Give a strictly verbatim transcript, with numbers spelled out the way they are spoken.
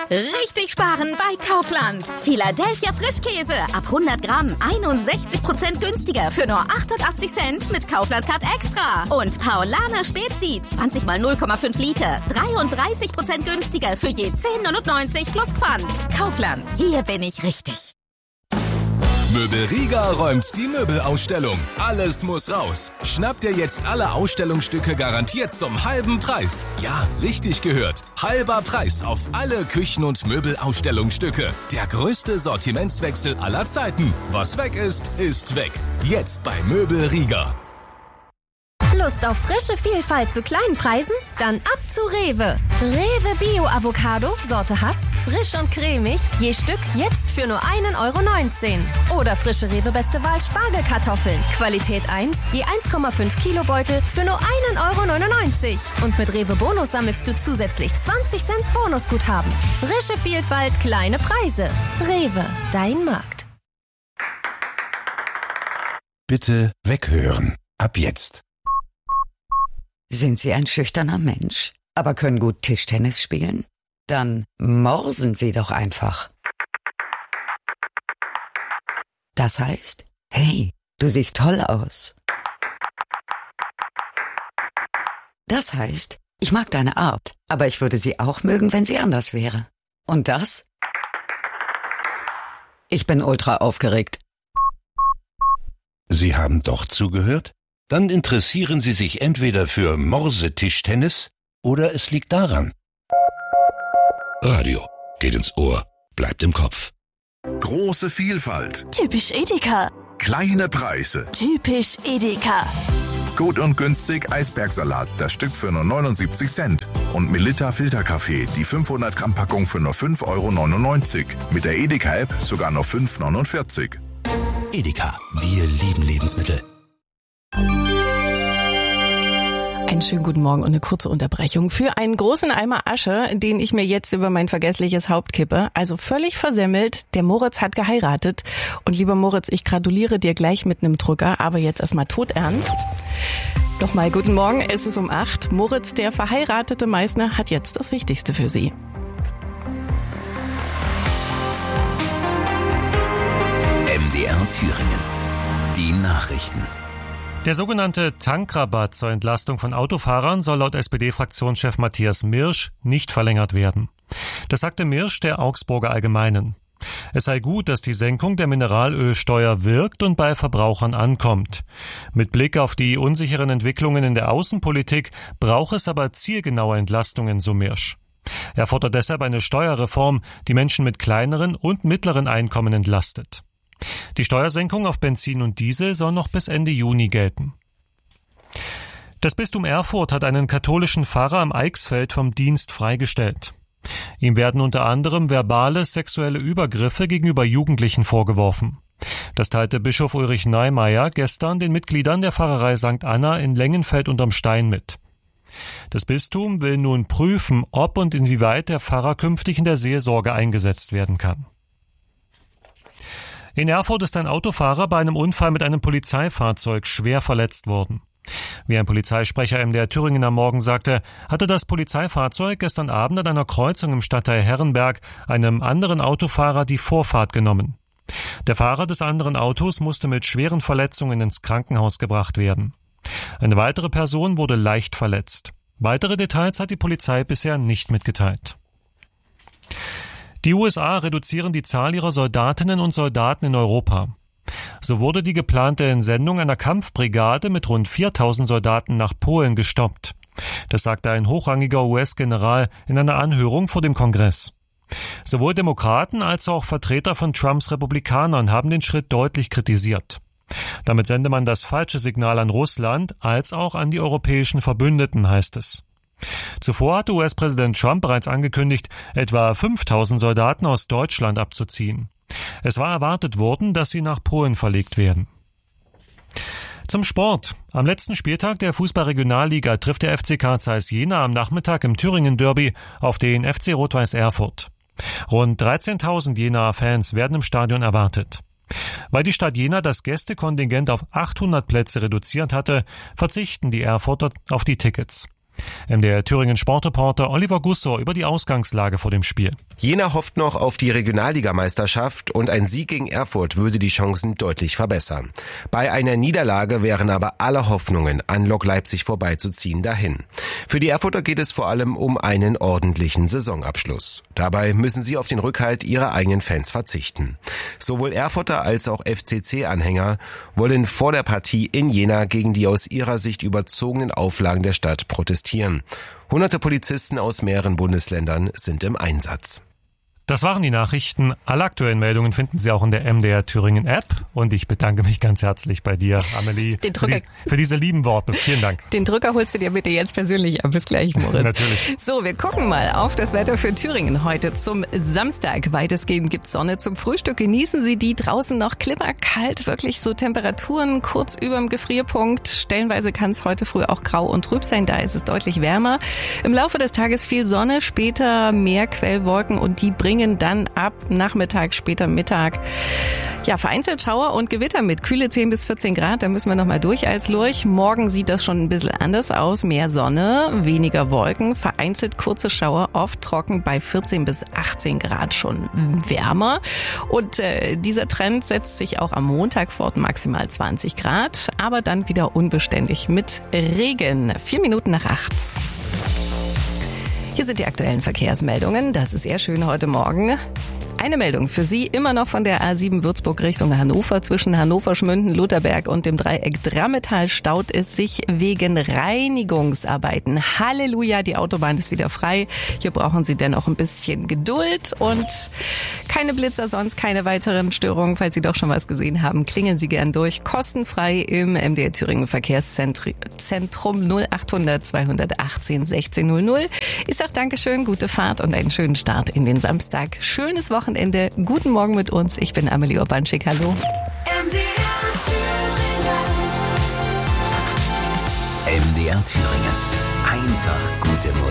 Richtig sparen bei Kaufland. Philadelphia Frischkäse ab hundert Gramm einundsechzig Prozent günstiger für nur achtundachtzig Cent mit Kaufland Card Extra. Und Paulaner Spezi zwanzig mal null Komma fünf Liter dreiunddreißig Prozent günstiger für je zehn neunundneunzig plus Pfand. Kaufland, hier bin ich richtig. Möbel Riga räumt die Möbelausstellung. Alles muss raus. Schnappt ihr jetzt alle Ausstellungsstücke garantiert zum halben Preis. Ja, richtig gehört. Halber Preis auf alle Küchen- und Möbelausstellungsstücke. Der größte Sortimentswechsel aller Zeiten. Was weg ist, ist weg. Jetzt bei Möbel Riga. Lust auf frische Vielfalt zu kleinen Preisen? Dann ab zu Rewe. Rewe Bio Avocado, Sorte Hass, frisch und cremig, je Stück jetzt für nur einen Euro neunzehn. Oder frische Rewe Beste Wahl Spargelkartoffeln, Qualität eins, je eins Komma fünf Kilo Beutel für nur einen Euro neunundneunzig. Und mit Rewe Bonus sammelst du zusätzlich zwanzig Cent Bonusguthaben. Frische Vielfalt, kleine Preise. Rewe, dein Markt. Bitte weghören. Ab jetzt. Sind Sie ein schüchterner Mensch, aber können gut Tischtennis spielen? Dann morsen Sie doch einfach. Das heißt, hey, du siehst toll aus. Das heißt, ich mag deine Art, aber ich würde sie auch mögen, wenn sie anders wäre. Und das? Ich bin ultra aufgeregt. Sie haben doch zugehört? Dann interessieren Sie sich entweder für Morse-Tischtennis oder es liegt daran. Radio geht ins Ohr, bleibt im Kopf. Große Vielfalt. Typisch Edeka. Kleine Preise. Typisch Edeka. Gut und günstig Eisbergsalat, das Stück für nur neunundsiebzig Cent. Und Melitta Filterkaffee, die fünfhundert Gramm Packung für nur fünf Euro neunundneunzig. Mit der Edeka-App sogar nur fünf Euro neunundvierzig. Edeka, wir lieben Lebensmittel. Einen schönen guten Morgen und eine kurze Unterbrechung für einen großen Eimer Asche, den ich mir jetzt über mein vergessliches Haupt kippe. Also völlig versemmelt. Der Moritz hat geheiratet. Und lieber Moritz, ich gratuliere dir gleich mit einem Drucker, aber jetzt erstmal todernst. Nochmal guten Morgen, es ist um acht. Moritz, der verheiratete Meißner, hat jetzt das Wichtigste für Sie. M D R Thüringen. Die Nachrichten. Der sogenannte Tankrabatt zur Entlastung von Autofahrern soll laut S P D-Fraktionschef Matthias Mirsch nicht verlängert werden. Das sagte Mirsch der Augsburger Allgemeinen. Es sei gut, dass die Senkung der Mineralölsteuer wirkt und bei Verbrauchern ankommt. Mit Blick auf die unsicheren Entwicklungen in der Außenpolitik braucht es aber zielgenaue Entlastungen, so Mirsch. Er fordert deshalb eine Steuerreform, die Menschen mit kleineren und mittleren Einkommen entlastet. Die Steuersenkung auf Benzin und Diesel soll noch bis Ende Juni gelten. Das Bistum Erfurt hat einen katholischen Pfarrer am Eichsfeld vom Dienst freigestellt. Ihm werden unter anderem verbale sexuelle Übergriffe gegenüber Jugendlichen vorgeworfen. Das teilte Bischof Ulrich Neimeyer gestern den Mitgliedern der Pfarrei Sankt Anna in Lengenfeld unterm Stein mit. Das Bistum will nun prüfen, ob und inwieweit der Pfarrer künftig in der Seelsorge eingesetzt werden kann. In Erfurt ist ein Autofahrer bei einem Unfall mit einem Polizeifahrzeug schwer verletzt worden. Wie ein Polizeisprecher M D R Thüringen am Morgen sagte, hatte das Polizeifahrzeug gestern Abend an einer Kreuzung im Stadtteil Herrenberg einem anderen Autofahrer die Vorfahrt genommen. Der Fahrer des anderen Autos musste mit schweren Verletzungen ins Krankenhaus gebracht werden. Eine weitere Person wurde leicht verletzt. Weitere Details hat die Polizei bisher nicht mitgeteilt. Die U S A reduzieren die Zahl ihrer Soldatinnen und Soldaten in Europa. So wurde die geplante Entsendung einer Kampfbrigade mit rund viertausend Soldaten nach Polen gestoppt. Das sagte ein hochrangiger U S-General in einer Anhörung vor dem Kongress. Sowohl Demokraten als auch Vertreter von Trumps Republikanern haben den Schritt deutlich kritisiert. Damit sende man das falsche Signal an Russland als auch an die europäischen Verbündeten, heißt es. Zuvor hatte U S-Präsident Trump bereits angekündigt, etwa fünftausend Soldaten aus Deutschland abzuziehen. Es war erwartet worden, dass sie nach Polen verlegt werden. Zum Sport. Am letzten Spieltag der Fußball-Regionalliga trifft der F C Carl Zeiss Jena am Nachmittag im Thüringen-Derby auf den F C Rot-Weiß Erfurt. Rund dreizehntausend Jenaer Fans werden im Stadion erwartet. Weil die Stadt Jena das Gästekontingent auf achthundert Plätze reduziert hatte, verzichten die Erfurter auf die Tickets. M D R Thüringen Sportreporter Oliver Gussor über die Ausgangslage vor dem Spiel. Jena hofft noch auf die Regionalligameisterschaft und ein Sieg gegen Erfurt würde die Chancen deutlich verbessern. Bei einer Niederlage wären aber alle Hoffnungen, an Lok Leipzig vorbeizuziehen, dahin. Für die Erfurter geht es vor allem um einen ordentlichen Saisonabschluss. Dabei müssen sie auf den Rückhalt ihrer eigenen Fans verzichten. Sowohl Erfurter als auch F C C-Anhänger wollen vor der Partie in Jena gegen die aus ihrer Sicht überzogenen Auflagen der Stadt protestieren. Hunderte Polizisten aus mehreren Bundesländern sind im Einsatz. Das waren die Nachrichten. Alle aktuellen Meldungen finden Sie auch in der M D R Thüringen App. Und ich bedanke mich ganz herzlich bei dir, Amelie, Den Drücker, für, die, für diese lieben Worte. Vielen Dank. Den Drücker holst du dir bitte jetzt persönlich ab. Bis gleich, Moritz. Natürlich. So, wir gucken mal auf das Wetter für Thüringen heute zum Samstag. Weitestgehend gibt's Sonne zum Frühstück. Genießen Sie die draußen noch klimmerkalt. Wirklich so Temperaturen kurz überm Gefrierpunkt. Stellenweise kann es heute früh auch grau und trüb sein. Da ist es deutlich wärmer. Im Laufe des Tages viel Sonne, später mehr Quellwolken und die bringen dann ab Nachmittag, später Mittag, ja, vereinzelt Schauer und Gewitter mit. Kühle zehn bis vierzehn Grad, da müssen wir nochmal durch als Lurch. Morgen sieht das schon ein bisschen anders aus. Mehr Sonne, weniger Wolken, vereinzelt kurze Schauer, oft trocken bei vierzehn bis achtzehn Grad schon wärmer. Und äh, dieser Trend setzt sich auch am Montag fort, maximal zwanzig Grad, aber dann wieder unbeständig mit Regen. Vier Minuten nach acht. Hier sind die aktuellen Verkehrsmeldungen. Das ist sehr schön heute Morgen. Eine Meldung für Sie, immer noch von der A sieben Würzburg Richtung Hannover. Zwischen Hannover, Schmünden, Lutherberg und dem Dreieck Drammetal staut es sich wegen Reinigungsarbeiten. Halleluja, die Autobahn ist wieder frei. Hier brauchen Sie dennoch ein bisschen Geduld und keine Blitzer, sonst keine weiteren Störungen. Falls Sie doch schon was gesehen haben, klingeln Sie gern durch. Kostenfrei im M D R Thüringen Verkehrszentrum null achthundert zweihundertachtzehn sechzehn null null. Ich sage Dankeschön, gute Fahrt und einen schönen Start in den Samstag. Schönes Wochenende. Wochenende. Guten Morgen mit uns. Ich bin Amelie Urbanschik. Hallo. M D R Thüringen. M D R Thüringen. Einfach gute Musik.